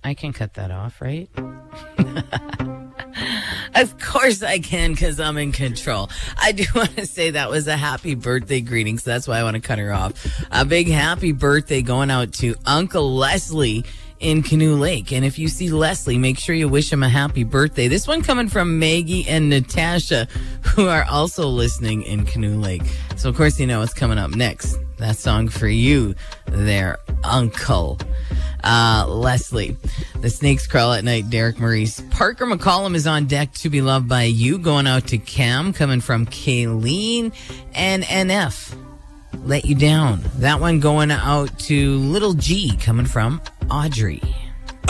I can cut that off, right? Of course I can, because I'm in control. I do want to say that was a happy birthday greeting, so that's why I want to cut her off. A big happy birthday going out to Uncle Leslie in Canoe Lake. And if you see Leslie, make sure you wish him a happy birthday. This one coming from Maggie and Natasha, who are also listening in Canoe Lake. So, of course, you know what's coming up next. That song for you there, Uncle Leslie. The Snakes Crawl at Night, Derek Maurice. Parker McCollum is on deck to be loved by you. Going out to Cam, coming from Kayleen and NF. Let You Down. That one going out to Little G, coming from Audrey.